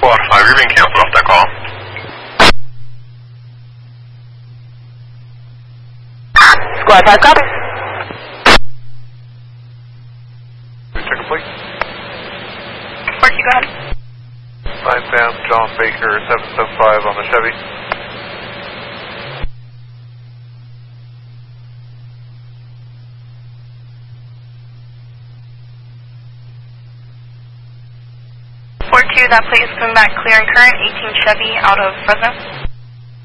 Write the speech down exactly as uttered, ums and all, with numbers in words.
Squad five, you're being canceled off that call. Squad five, copy. Check complete. Mark, you go ahead. nine Sam, John Baker, seven seven five on the Chevy. four two, that plate is coming back clear and current, eighteen Chevy out of Fresno.